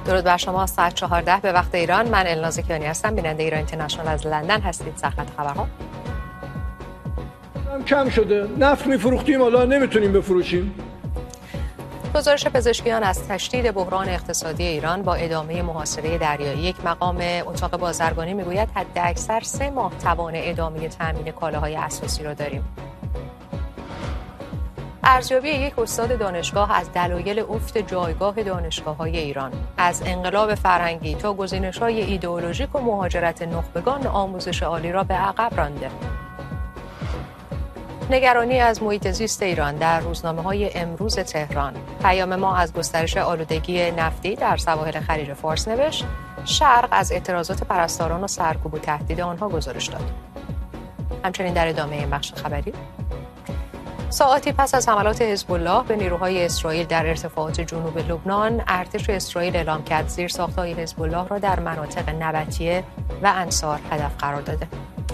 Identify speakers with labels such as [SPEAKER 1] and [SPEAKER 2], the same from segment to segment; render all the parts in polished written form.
[SPEAKER 1] درود بر شما. ساعت 14 به وقت ایران. من الناز کیانی هستم، بیننده ایران اینترنشنال از لندن هستید. سرخط خبرها.
[SPEAKER 2] کم شده، نفت میفروختیم حالا نمیتونیم بفروشیم.
[SPEAKER 1] گزارش پزشکیان از تشدید بحران اقتصادی ایران با ادامه محاصره دریایی. یک مقام اتاق بازرگانی میگوید حداکثر 3 ماه توان ادامه تامین کالاهای اساسی را داریم. ارزیابی یک استاد دانشگاه از دلایل افت جایگاه دانشگاه‌های ایران. از انقلاب فرهنگی تا گزینش‌های ایدئولوژیک و مهاجرت نخبگان، آموزش عالی را به عقب رانده. نگرانی از محیط زیست ایران در روزنامه‌های امروز تهران. پیام ما از گسترش آلودگی نفتی در سواحل خلیج فارس نوشت. شرق از اعتراضات پرستاران و سرکوب و تهدید آنها گزارش داد. همچنین در ادامه این بخش خبری، ساعاتی پس از حملات حزب الله به نیروهای اسرائیل در ارتفاعات جنوب لبنان، ارتش اسرائیل اعلام کرد زیرساخت‌های حزب الله را در مناطق نبطیه و انصار هدف قرار داده.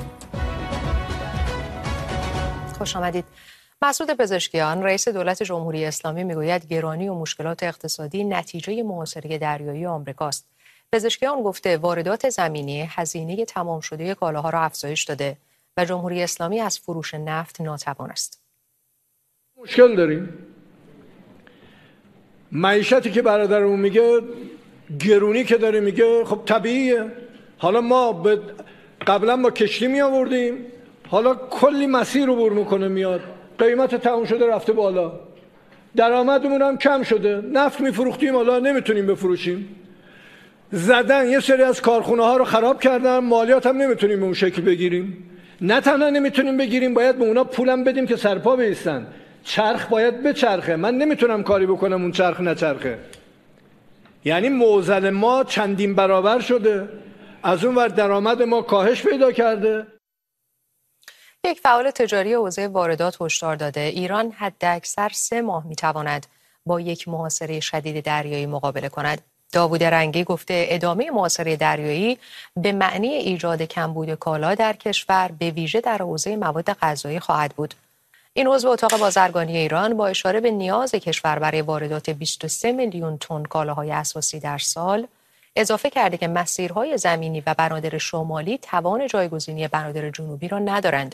[SPEAKER 1] خوش آمدید. مسعود پزشکیان، رئیس دولت جمهوری اسلامی، میگوید گرانی و مشکلات اقتصادی نتیجه محاصره دریایی آمریکاست. پزشکیان گفته واردات زمینی هزینه تمام شده کالاها را افزایش داده و جمهوری اسلامی از فروش نفت ناتوان است.
[SPEAKER 2] مشکل داریم. معیشتی که برادرمون میگه، گرونی که داره میگه، خب طبیعیه. حالا ما قبلا با کشتی می آوردیم، حالا کلی مسیر رو بر میکنه میاد، قیمت تموم شده رفته بالا، درآمدمون هم کم شده، نفت میفروختیم حالا نمیتونیم بفروشیم، زدن یه سری از کارخونه ها رو خراب کردن، مالیات هم نمیتونیم به اون شکل بگیریم. نه تنها نمیتونیم بگیریم، باید به اونا پولم بدیم که سرپا بیستن. چرخ باید بچرخه، من نمیتونم کاری بکنم اون چرخ نچرخه. یعنی معضل ما چندین برابر شده، از اون ور درآمد ما کاهش پیدا کرده.
[SPEAKER 1] یک فعال تجاری حوزه واردات هشدار داده ایران حداکثر 3 ماه میتواند با یک محاصره شدید دریایی مقابله کند. داوود رنگی گفته ادامه محاصره دریایی به معنی ایجاد کمبود کالا در کشور، به ویژه در حوزه مواد غذایی خواهد بود. این عضو اتاق بازرگانی ایران با اشاره به نیاز کشور برای واردات 23 میلیون تن کالاهای اساسی در سال، اضافه کرده که مسیرهای زمینی و بنادر شمالی توان جایگزینی بنادر جنوبی را ندارند.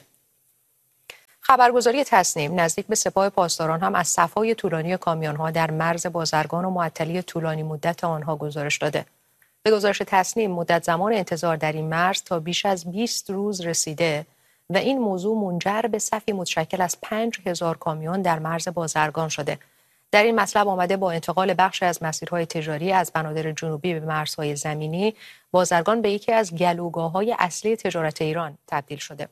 [SPEAKER 1] خبرگزاری تصنیم نزدیک به سپاه پاسداران هم از صفای طولانی کامیون‌ها در مرز بازرگان و معطلی طولانی مدت آنها گزارش داده. به گزارش تصنیم مدت زمان انتظار در این مرز تا بیش از 20 روز رسیده و این موضوع منجر به صفی متشکل از 5000 کامیون در مرز بازرگان شده. در این مطلب آمده با انتقال بخش از مسیرهای تجاری از بنادر جنوبی به مرزهای زمینی، بازرگان به یکی از گلوگاه‌های اصلی تجارت ایران تبدیل شده.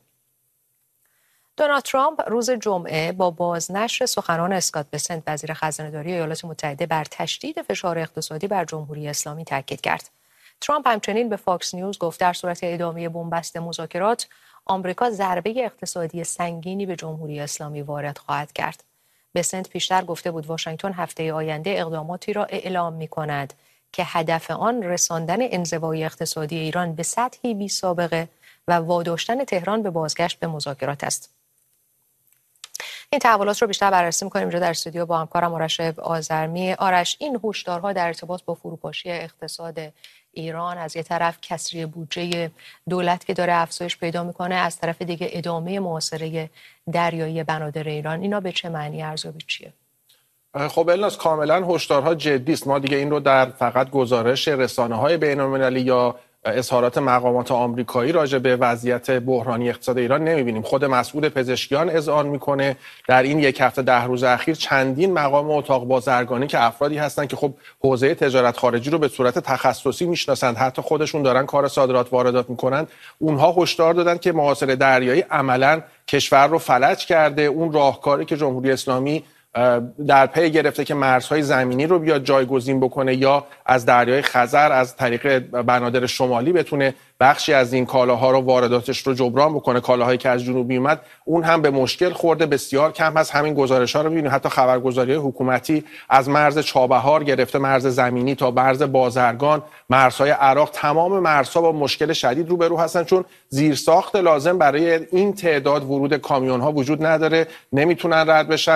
[SPEAKER 1] دونالد ترامپ روز جمعه با بازنشر سخنان اسکات بسنت وزیر خزانه‌داری ایالات متحده بر تشدید فشار اقتصادی بر جمهوری اسلامی تاکید کرد. ترامپ همچنین به فاکس نیوز گفت در صورت ادامه بنبست مذاکرات، آمریکا ضربه اقتصادی سنگینی به جمهوری اسلامی وارد خواهد کرد. بسنت پیشتر گفته بود واشنگتن هفته آینده اقداماتی را اعلام می‌کند که هدف آن رساندن انزوای اقتصادی ایران به سطحی بی‌سابقه و واداشتن تهران به بازگشت به مذاکرات است. این تحولات رو بیشتر بررسی می‌کنیم اینجا در استودیو با همکارم آرش آذرمی. آرش، این هشدارها در ارتباط با فروپاشی اقتصاد ایران، از یه طرف کسری بودجه دولت که داره افزایش پیدا میکنه، از طرف دیگه ادامه محاصره دریایی بنادر ایران، اینا به چه معنی ارزیابی چیه؟
[SPEAKER 3] خب الناس، کاملا هشدارها جدی است. ما دیگه این رو در فقط گزارش رسانه‌های بین‌المللی یا اظهارات مقامات آمریکایی راجع به وضعیت بحرانی اقتصاد ایران نمی‌بینیم. خود مسئول پزشکیان اذعان میکنه در این یک هفته 10 روز اخیر چندین مقام اتاق بازرگانی که افرادی هستند که خب حوزه تجارت خارجی رو به صورت تخصصی میشناسند، حتی خودشون دارن کار صادرات واردات میکنن، اونها هشدار دادن که محاصره دریایی عملاً کشور رو فلج کرده. اون راهکاری که جمهوری اسلامی در پی گرفته که مرزهای زمینی رو بیاد جایگزین بکنه یا از دریای خزر از طریق بنادر شمالی بتونه بخشی از این کالاها رو وارداتش رو جبران بکنه، کالاهایی که از جنوبی اومد، اون هم به مشکل خورده. بسیار کم از همین گزارش‌ها رو می‌بینیم. حتی خبرگزاری‌های حکومتی از مرز چابهار گرفته مرز زمینی تا مرز بازرگان، مرزهای عراق، تمام مرزها با مشکل شدید روبرو هستن، چون زیرساخت لازم برای این تعداد ورود کامیون‌ها وجود نداره، نمیتونن رد بشن و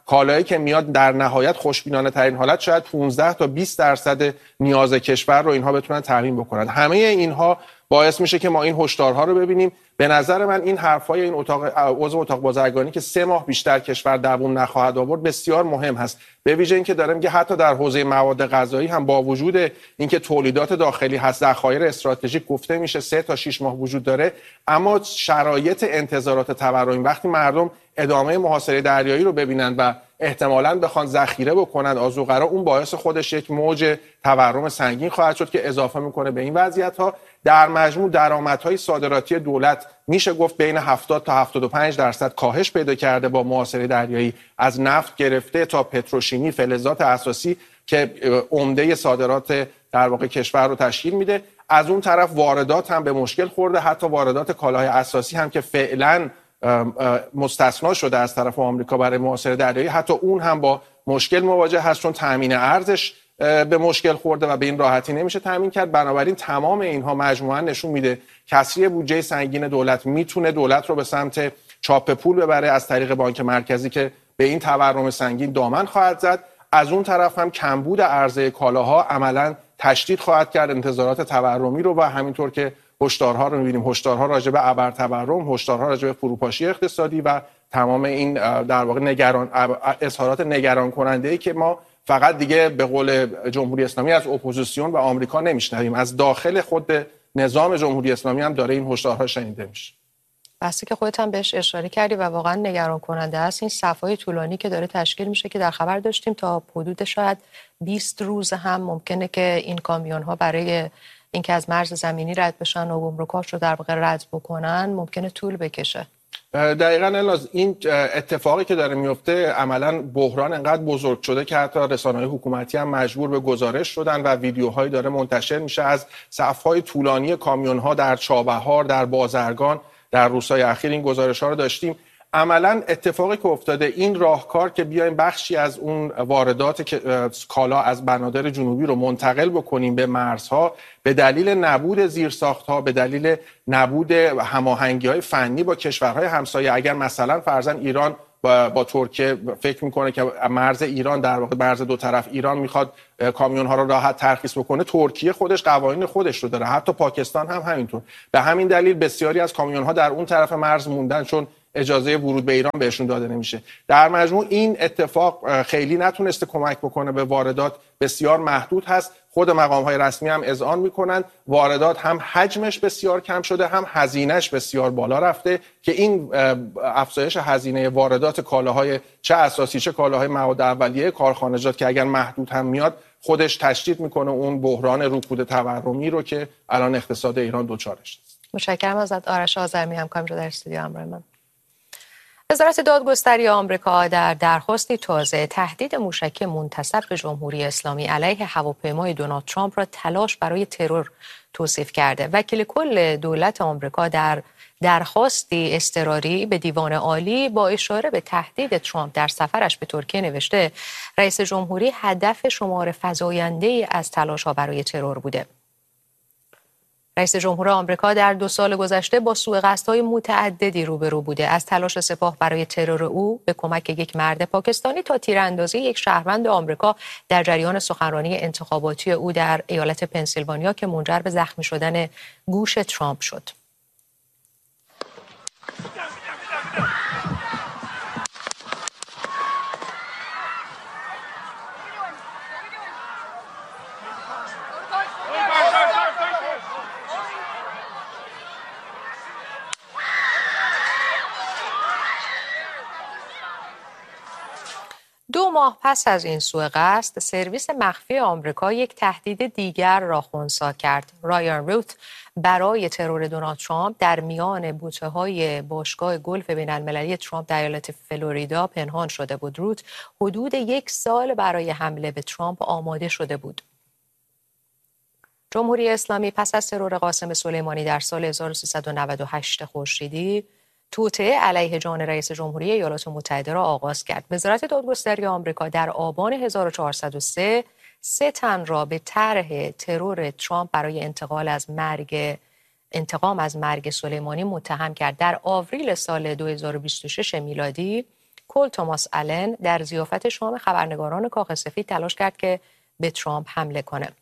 [SPEAKER 3] کالایی که میاد در نهایت خوشبینانه ترین حالت شاید 15 تا 20% نیاز کشور رو اینها بتونن تامین بکنن. همه اینها باعث میشه که ما این هشدارها رو ببینیم. به نظر من این حرفای این عضو اتاق بازرگانی که 3 ماه بیشتر کشور دووم نخواهد آورد بسیار مهم هست. به ویژه اینکه داره میگه حتی در حوزه مواد غذایی هم با وجود اینکه تولیدات داخلی هست، ذخایر استراتژیک گفته میشه 3 تا 6 ماه وجود داره، اما شرایط انتظارات تورمی وقتی مردم ادامه محاصره دریایی رو ببینن و احتمالاً بخوان ذخیره بکنن آذوقرا، اون باعث خودش یک موج تورم سنگین خواهد شد که اضافه میکنه به این وضعیت‌ها. در مجموع درآمدهای صادراتی دولت میشه گفت بین 70 تا 75% کاهش پیدا کرده با محاصره دریایی، از نفت گرفته تا پتروشیمی، فلزات اساسی که عمده صادرات در واقع کشور رو تشکیل میده. از اون طرف واردات هم به مشکل خورده، حتی واردات کالاهای اساسی هم که فعلا مستثنا شده از طرف آمریکا برای محاصره دریایی، حتی اون هم با مشکل مواجه هست چون تامین ارزش به مشکل خورده و به این راحتی نمیشه تامین کرد. بنابراین تمام اینها مجموعاً نشون میده کسری بودجه سنگین دولت میتونه دولت رو به سمت چاپ پول ببره از طریق بانک مرکزی که به این تورم سنگین دامن خواهد زد. از اون طرف هم کمبود عرضه کالاها عملاً تشدید خواهد کرد انتظارات تورمی رو و همینطور که هشدارها رو می‌بینیم، هشدارها راجع به ابرتورم، هشدارها راجع به فروپاشی اقتصادی و تمام این در واقع اظهارات نگران کننده‌ای که ما فقط دیگه به قول جمهوری اسلامی از اپوزیسیون و آمریکا نمیشنویم، از داخل خود نظام جمهوری اسلامی هم داره این هشدارها شنیده میشه.
[SPEAKER 1] بحثی که خودت هم بهش اشاره کردی و واقعا نگران کننده است، این صفای طولانی که داره تشکیل میشه که در خبر داشتیم تا حدود شاید 20 روز هم ممکنه که این کامیون ها برای اینکه از مرز زمینی رد بشن و گمرکاش رو در واقع رد بکنن ممکنه طول بکشه.
[SPEAKER 3] دقیقاً الناز، این اتفاقی که داره میفته عملاً بحران انقدر بزرگ شده که حتی رسانه‌های حکومتی هم مجبور به گزارش شدن و ویدیوهایی داره منتشر میشه از صف‌های طولانی کامیون‌ها در چابهار، در بازرگان. در روزهای اخیر این گزارش‌ها رو داشتیم. عملاً اتفاقی که افتاده این راهکار که بیایم بخشی از اون واردات کالا از بنادر جنوبی رو منتقل بکنیم به مرزها به دلیل نبود زیرساخت‌ها، به دلیل نبود هماهنگی‌های فنی با کشورهای همسایه. اگر مثلا فرضاً ایران با ترکیه فکر میکنه که مرز ایران در واقع مرز دو طرف ایران میخواد کامیون‌ها رو راحت ترخیص بکنه، ترکیه خودش قوانین خودش رو داره، حتی پاکستان هم همینطور. به همین دلیل بسیاری از کامیون‌ها در اون طرف مرز موندن چون اجازه ورود به ایران بهشون داده نمیشه. در مجموع این اتفاق خیلی نتونسته کمک بکنه به واردات، بسیار محدود هست. خود مقام‌های رسمی هم اذعان میکنن واردات هم حجمش بسیار کم شده، هم هزینهش بسیار بالا رفته که این افزایش هزینه واردات کالاهای چه اساسی چه کالاهای مواد اولیه کارخانجات که اگر محدود هم میاد خودش تشدید میکنه اون بحران رکود تورمی رو که الان اقتصاد ایران دچارش است.
[SPEAKER 1] متشکرم ازت آرش آذرمی، همکارم در استودیو همراه من. وزارت دادگستری آمریکا در درخواستی تازه تهدید موشکی منتسب به جمهوری اسلامی علیه هواپیمای دونالد ترامپ را تلاش برای ترور توصیف کرده. وکیل کل دولت آمریکا در درخواستی اضطراری به دیوان عالی با اشاره به تهدید ترامپ در سفرش به ترکیه نوشته رئیس جمهوری هدف شمار فزاینده‌ای از تلاش‌ها برای ترور بوده. رئیس جمهور آمریکا در 2 سال گذشته با سوءقصدهای متعددی روبرو بوده، از تلاش سپاه برای ترور او به کمک یک مرد پاکستانی تا تیراندازی یک شهروند آمریکا در جریان سخنرانی انتخاباتی او در ایالت پنسیلوانیا که منجر به زخمی شدن گوش ترامپ شد. دو ماه پس از این سوءقصد، سرویس مخفی آمریکا یک تهدید دیگر را خنثی کرد. رایان روت برای ترور دونالد ترامپ در میان بوته‌های باشگاه گلف بین‌المللی ترامپ در ایالت فلوریدا پنهان شده بود. روت حدود 1 سال برای حمله به ترامپ آماده شده بود. جمهوری اسلامی پس از ترور قاسم سلیمانی در سال 1398 خورشیدی توطئه علیه جان رئیس جمهوری ایالات متحده را آغاز کرد. وزارت دادگستری آمریکا در آبان 1403 3 تن را به طرح ترور ترامپ برای انتقام از مرگ سلیمانی متهم کرد. در آوریل سال 2026 میلادی کل توماس آلن در ضیافت شام خبرنگاران کاخ سفید تلاش کرد که به ترامپ حمله کنه.